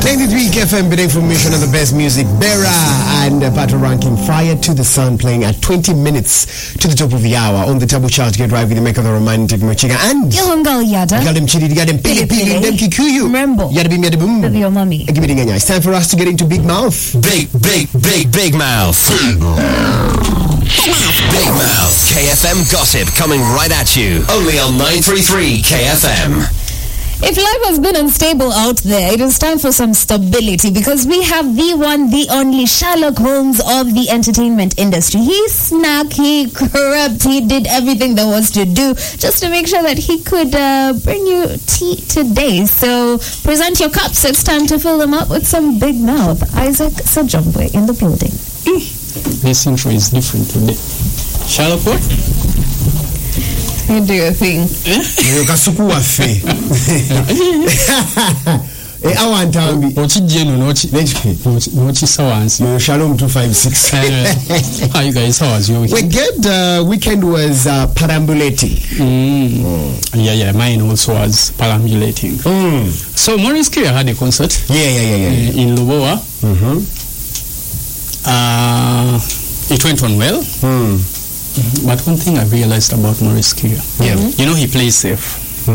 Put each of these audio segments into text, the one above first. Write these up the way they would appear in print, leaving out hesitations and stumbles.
93 FM, big information on the best music. Bera and Battle Ranking, Fire to the Sun, playing at 20 minutes to the top of the hour on the Double Charge. Get right with the make of the romantic Mochiga and Yahungal Yada. You got them chili, you got them pili pili, them kikuyu. Remember. Yada bim yada boom. With your mommy. Give me the It's time for us to get into Big Mouth. Big Mouth. Big Mouth. KFM gossip coming right at you. Only on 933 KFM. If life has been unstable out there, it is time for some stability, because we have the one, the only Sherlock Holmes of the entertainment industry. He snuck, he crept, he did everything there was to do just to make sure that he could bring you tea today. So present your cups. It's time to fill them up with some Big Mouth. Isaac Sajongwe in the building. This intro is different today. Sherlock what? You do your thing. I want to be Shalom 256. How you guys? How was your weekend? We get the weekend was perambulating. Yeah. Mine also was perambulating. So Maurice Kirya had a concert. Yeah. In Lubowa. It went on well. But one thing I realized about Maurice Kirya, you know, he plays safe.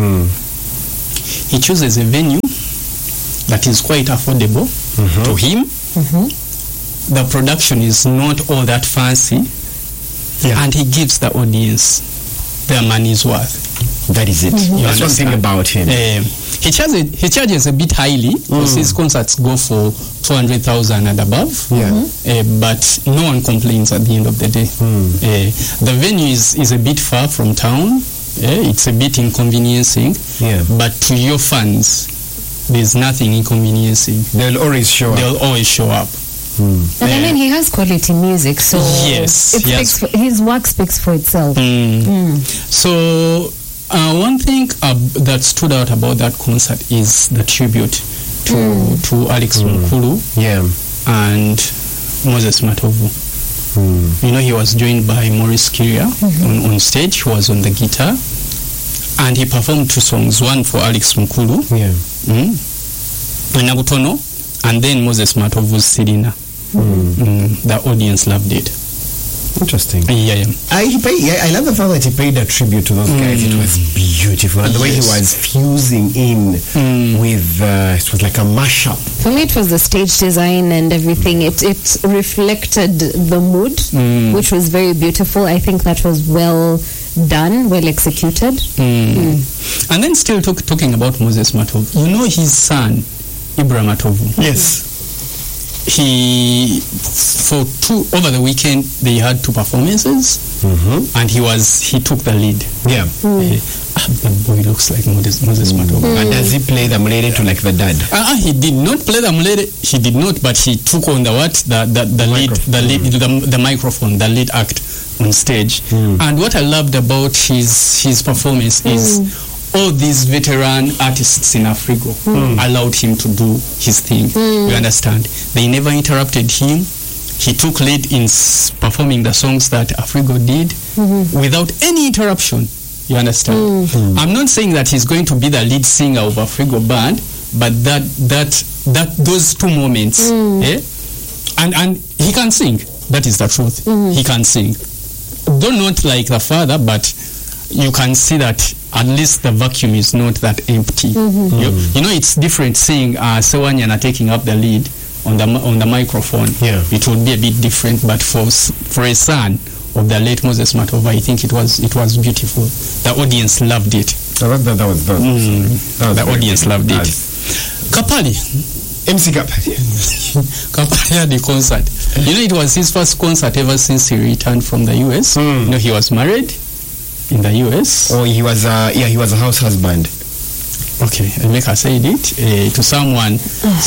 He chooses a venue that is quite affordable to him. The production is not all that fancy, and he gives the audience their money's worth. That is it. That's one thing about him. He charges a bit highly because his concerts go for 200,000 and above. But no one complains at the end of the day. The venue is a bit far from town. It's a bit inconveniencing. But to your fans, there's nothing inconveniencing. They'll always show up. And I mean, he has quality music, so his work speaks for itself. So one thing that stood out about that concert is the tribute to Alex Mukulu and Moses Matovu. You know, he was joined by Maurice Kirya on stage. He was on the guitar, and he performed two songs, one for Alex Mukulu, Nabutono, and then Moses Matovu's Sirina. The audience loved it. Interesting. I love the fact that he paid a tribute to those guys. It was beautiful, and the way he was fusing in with it was like a mashup. For me, it was the stage design and everything. It reflected the mood, which was very beautiful. I think that was well done, well executed. And then still talking about Moses Matovu, you know his son Ibra Matovu. Yes. Over the weekend they had two performances, and he took the lead. The boy looks like Moses Matovu. And does he play the mulere to like the dad? He did not play the mulere. He did not, but he took on the microphone, the lead act on stage. And what I loved about his performance is all these veteran artists in Afrigo allowed him to do his thing. You understand? They never interrupted him. He took lead in performing the songs that Afrigo did without any interruption. You understand? I'm not saying that he's going to be the lead singer of Afrigo band, but that those two moments, and he can sing. That is the truth. He can sing. Though not like the father, but you can see that at least the vacuum is not that empty. You know, it's different seeing Sewanyana taking up the lead on the microphone. It would be a bit different, but for a son of the late Moses Matovu, I think it was beautiful. The audience loved it. The audience loved it. Kapali. MC Kapali. Kapali had the concert. You know, it was his first concert ever since he returned from the US. You know, he was married in the US. Oh, he was a house husband. Okay, Emeka said it to someone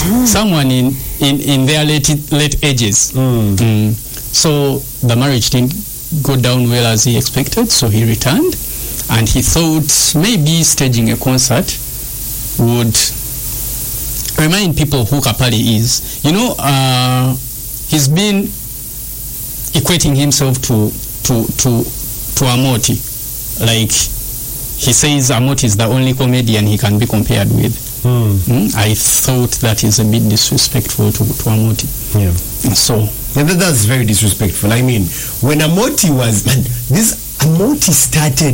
in their late ages. So the marriage didn't go down well as he expected, so he returned, and he thought maybe staging a concert would remind people who Kapali is. You know, he's been equating himself to Amoti. Like, he says Amoti is the only comedian he can be compared with. I thought that is a bit disrespectful to Amoti. Yeah. So That's very disrespectful. I mean, when Amoti was... this Amoti started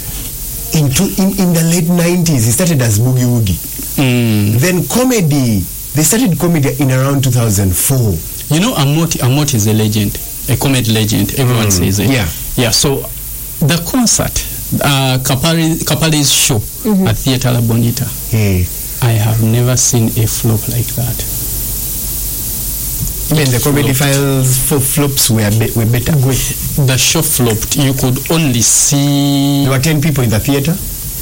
in the late 90s. He started as Boogie Woogie. Then comedy... They started comedy in around 2004. You know, Amoti is a legend, a comedy legend. Everyone says it. Yeah. So the concert, Kapali's show at Theatre La Bonita, I have never seen a flop like that. Then the comedy files for flops were better. The show flopped. You could only see... There were 10 people in the theatre?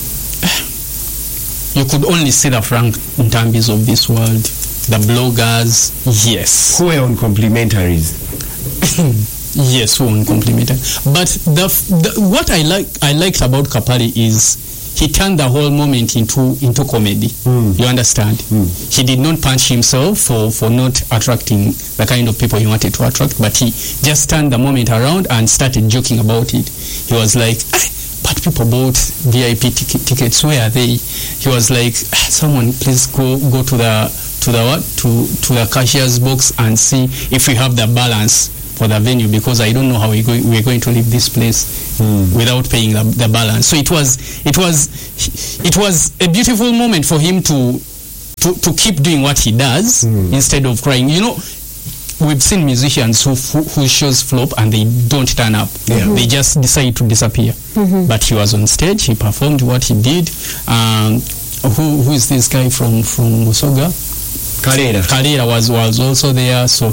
You could only see the Frank Ntambis of this world, the bloggers, yes. Who were on complimentaries? Yes, who were on complimentaries. But what I liked about Kapali is he turned the whole moment into comedy. You understand? He did not punch himself for not attracting the kind of people he wanted to attract, but he just turned the moment around and started joking about it. He was like, but people bought VIP tickets. Where are they? He was like, someone please go to the cashier's box and see if we have the balance for the venue, because I don't know how we're going to leave this place without paying the balance. So it was a beautiful moment for him to keep doing what he does instead of crying. You know, we've seen musicians who shows flop and they don't turn up. They just decide to disappear. But he was on stage, he performed what he did. Who is this guy from Musoga? Kalera was also there. So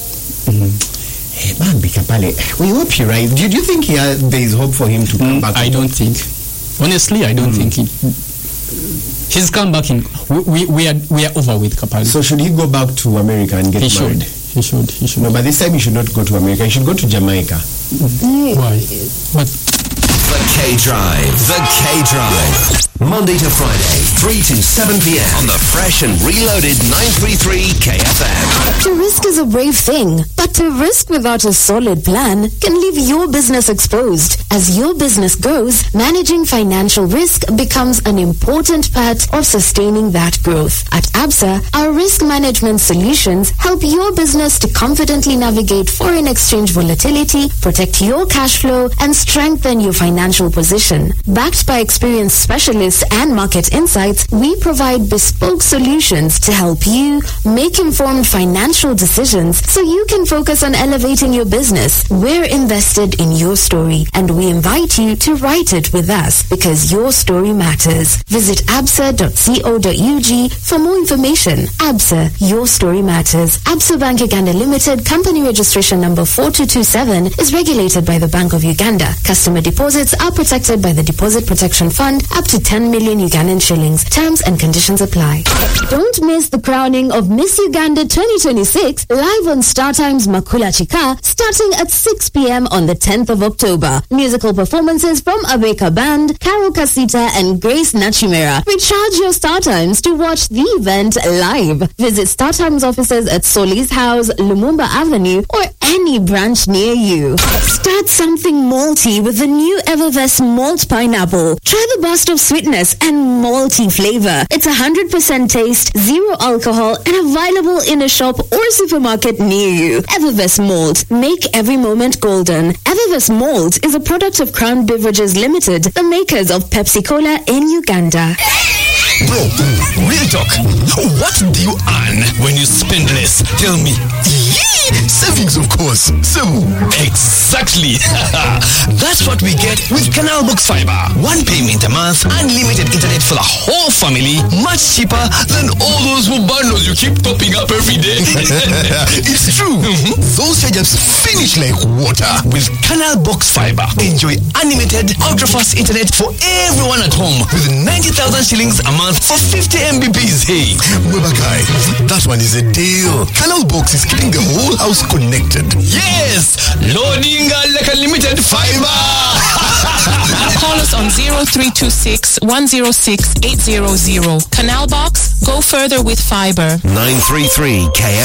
Bambi Kapali, we hope you're right. Do you think there is hope for him to come back? I don't think. Honestly, I don't think he's come back in. We are over with Kapali. So should he go back to America and get married? He should. No, but this time he should not go to America. He should go to Jamaica. Why? But The K-Drive. Monday to Friday, 3 to 7 p.m. on the fresh and reloaded 933 KFM. To risk is a brave thing, but to risk without a solid plan can leave your business exposed. As your business grows, managing financial risk becomes an important part of sustaining that growth. At ABSA, our risk management solutions help your business to confidently navigate foreign exchange volatility, protect your cash flow, and strengthen your financial position. Backed by experienced specialists and market insights, we provide bespoke solutions to help you make informed financial decisions so you can focus on elevating your business. We're invested in your story, and we invite you to write it with us because your story matters. Visit absa.co.ug for more information. ABSA, your story matters. ABSA Bank Uganda Limited, company registration number 4227, is regulated by the Bank of Uganda. Customer deposits are protected by the Deposit Protection Fund up to 10 million Ugandan shillings. Terms and conditions apply. Don't miss the crowning of Miss Uganda 2026 live on Star Times Makula Chika starting at 6 p.m. on the 10th of October. Musical performances from Abeka Band, Carol Kasita and Grace Nachimera. Recharge your Star Times to watch the event live. Visit Star Times offices at Solis House, Lumumba Avenue or any branch near you. Start something malty with the new Evervest Malt Pineapple. Try the burst of sweetness and malty flavor. It's 100% taste, 0 alcohol, and available in a shop or supermarket near you. Evervest Malt. Make every moment golden. Evervest Malt is a product of Crown Beverages Limited, the makers of Pepsi Cola in Uganda. Bro, real talk. What do you earn when you spend less? Tell me. Savings, of course. So, exactly. That's what we get with Canal Box Fiber. One payment a month, unlimited internet for the whole family, much cheaper than all those bundles you keep topping up every day. It's true. Those charges finish like water. With Canal Box Fiber, enjoy unlimited, ultra-fast internet for everyone at home with 90,000 shillings a month for 50 Mbps. Hey, Webakai, that one is a deal. Canal Box is keeping the whole house connected. Yes! Loading like unlimited fiber! Call us on 0326 106 800. Canal Box, go further with fiber. 933 KFM.